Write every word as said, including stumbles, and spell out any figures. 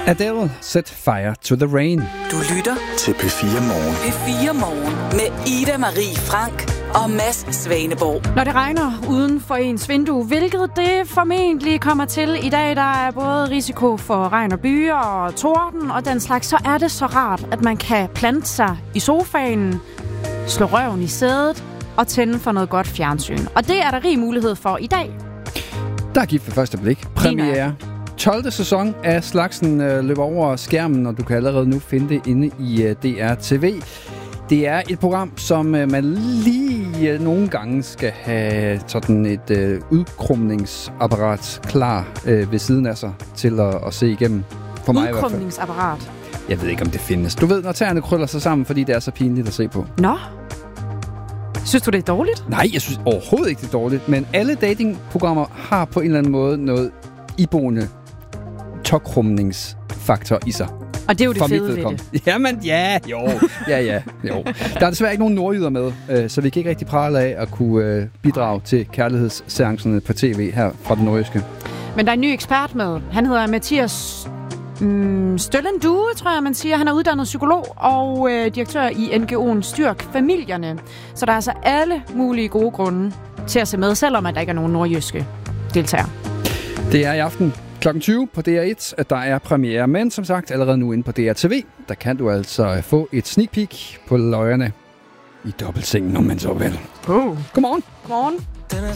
Adele, Set Fire to the Rain. Du lytter til P fire Morgen. P fire Morgen med Ida Marie Frank og Mads Svaneborg. Når det regner uden for ens vindue, hvilket det formentlig kommer til i dag, der er både risiko for regn og byer og torden og den slags, så er det så rart, at man kan plante sig i sofaen, slå røven i sædet og tænde for noget godt fjernsyn. Og det er der rig mulighed for i dag. Der er gift ved første blik. Premiere. tolvte sæson af slagsen øh, løber over skærmen, og du kan allerede nu finde det inde i øh, D R T V. Det er et program, som øh, man lige øh, nogle gange skal have sådan et øh, udkrumningsapparat klar øh, ved siden af sig til at, at se igennem. For mig i hvert fald. Udkrumningsapparat? Jeg ved ikke, om det findes. Du ved, når tæerne krøller sig sammen, fordi det er så pinligt at se på. Nå. Synes du, det er dårligt? Nej, jeg synes overhovedet ikke, det er dårligt. Men alle datingprogrammer har på en eller anden måde noget iboende tåkrumningsfaktor i sig. Og det er jo det fede ved det. Jamen, ja, jo. Ja, ja, jo. Der er desværre ikke nogen nordjyder med, øh, så vi kan ikke rigtig prale af at kunne øh, bidrage til kærlighedsseancerne på tv her fra den nordjyske. Men der er en ny ekspert med. Han hedder Mathias mm, Støllendue, tror jeg, man siger. Han er uddannet psykolog og øh, direktør i N G O'en Styrk Familierne. Så der er altså alle mulige gode grunde til at se med, selvom at der ikke er nogen nordjyske deltagere. Det er i aften klokken tyve på D R et, at der er premiere. Men som sagt, allerede nu inde på D R T V, der kan du altså få et sneak peek på løjerne i dobbeltsengen, om man så vil. Oh. Godmorgen. Godmorgen.